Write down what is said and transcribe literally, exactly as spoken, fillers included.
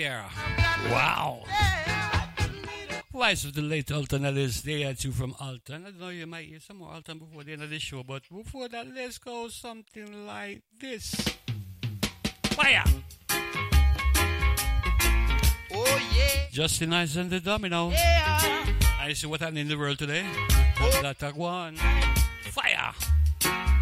there. Wow. Voice of the late Alton Ellis. They had you from Alton. I don't know, you might hear some more Alton before the end of the show, but before that, let's go something like this. Fire! Oh, yeah. Justin Eyes and the Domino. Yeah. I see what happened in the world today. Oh. That one.